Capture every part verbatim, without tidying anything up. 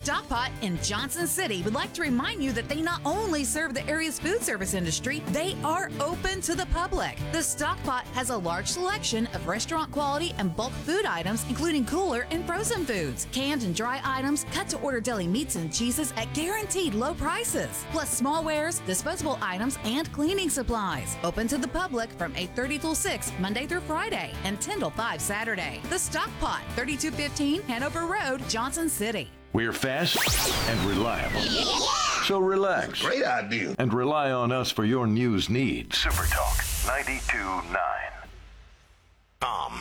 Stockpot in Johnson City would like to remind you that they not only serve the area's food service industry, they are open to the public. The Stockpot has a large selection of restaurant quality and bulk food items, including cooler and frozen foods, canned and dry items, cut-to-order deli meats and cheeses at guaranteed low prices, plus small wares, disposable items, and cleaning supplies. Open to the public from eight thirty till six, Monday through Friday, and ten till five Saturday. The Stockpot, thirty-two fifteen Hanover Road, Johnson City. We're fast and reliable. So relax. Great idea. And rely on us for your news needs. Super Talk ninety-two point nine. Um.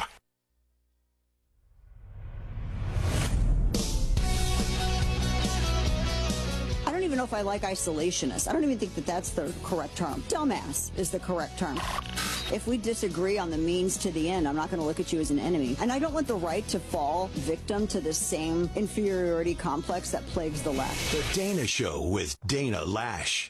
I don't even know if I like isolationist. I don't even think that that's the correct term. Dumbass is the correct term. If we disagree on the means to the end, I'm not going to look at you as an enemy. And I don't want the right to fall victim to the same inferiority complex that plagues the left. The Dana Show with Dana Lash.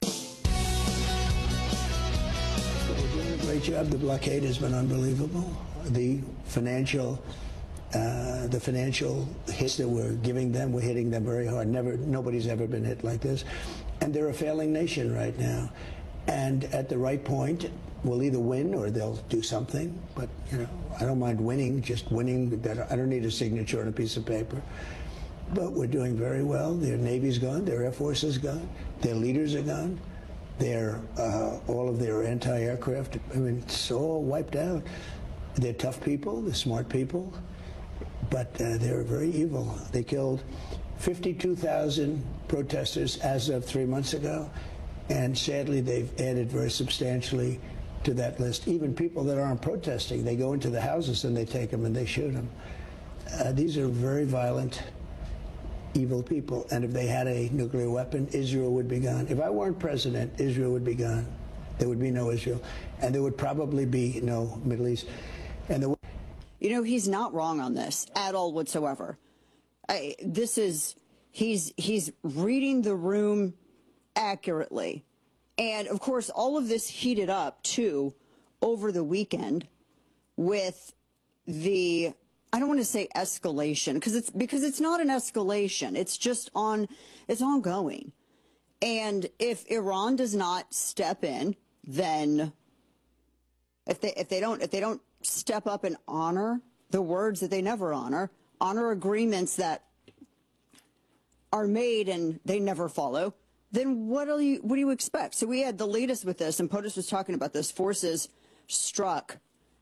We're doing a great job. The blockade has been unbelievable. The financial, uh, the financial hits that we're giving them, we're hitting them very hard. Never, nobody's ever been hit like this. And they're a failing nation right now. And at the right point, we'll either win or they'll do something. But, you know, I don't mind winning, just winning. I don't need a signature on a piece of paper. But we're doing very well. Their Navy's gone. Their Air Force is gone. Their leaders are gone. Their, uh, all of their anti-aircraft, I mean, it's all wiped out. They're tough people. They're smart people. But uh, they're very evil. They killed fifty-two thousand protesters as of three months ago. And sadly, they've added very substantially to that list. Even people that aren't protesting, they go into the houses and they take them and they shoot them. Uh, these are very violent, evil people. And if they had a nuclear weapon, Israel would be gone. If I weren't president, Israel would be gone. There would be no Israel. And there would probably be no Middle East. And there You know, he's not wrong on this at all whatsoever. I, this is, he's, he's reading the room accurately. And of course, all of this heated up too over the weekend with the, I don't want to say escalation, because it's because it's not an escalation. It's just on, it's ongoing. And if Iran does not step in, then if they if they don't if they don't step up and honor the words that they never honor, honor agreements that are made and they never follow, then what do you what do you expect? So we had the latest with this, and POTUS was talking about this. Forces struck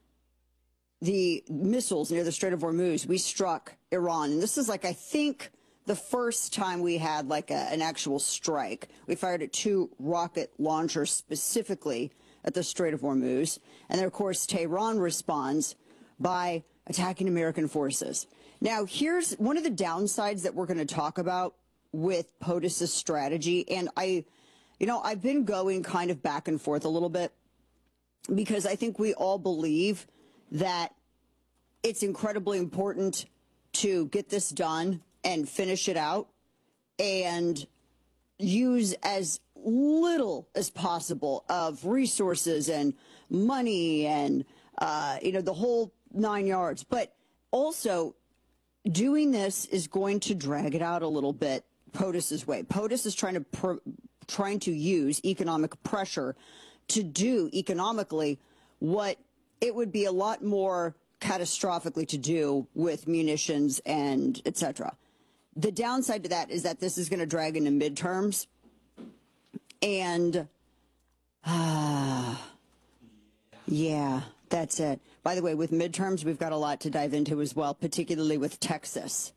the missiles near the Strait of Hormuz. We struck Iran, and this is like, I think, the first time we had like a, an actual strike. We fired at two rocket launchers specifically at the Strait of Hormuz, and then of course Tehran responds by attacking American forces. Now, here's one of the downsides that we're going to talk about with POTUS's strategy. And I, you know, I've been going kind of back and forth a little bit because I think we all believe that it's incredibly important to get this done and finish it out and use as little as possible of resources and money and, uh, you know, the whole nine yards. But also, doing this is going to drag it out a little bit POTUS's way. POTUS is trying to pr trying to use economic pressure to do economically what it would be a lot more catastrophically to do with munitions and et cetera. The downside to that is that this is going to drag into midterms. And, uh, yeah, that's it. By the way, with midterms, we've got a lot to dive into as well, particularly with Texas.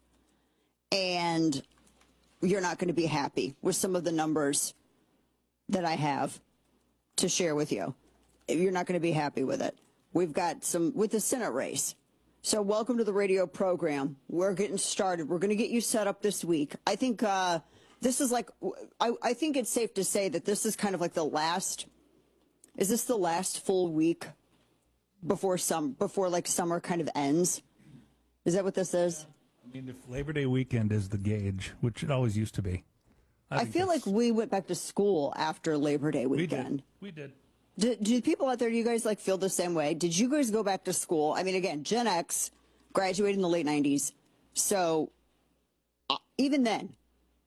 And you're not going to be happy with some of the numbers that I have to share with you. You're not going to be happy with it. We've got some with the Senate race. So welcome to the radio program. We're getting started. We're going to get you set up this week. I think uh, this is like, I, I think it's safe to say that this is kind of like the last, is this the last full week before some, before like summer kind of ends? Is that what this is? I mean, if Labor Day weekend is the gauge, which it always used to be. I, I feel like we went back to school after Labor Day weekend. We did. We did. Do, do people out there, do you guys like feel the same way? Did you guys go back to school? I mean, again, Gen X graduated in the late nineties. So uh, even then,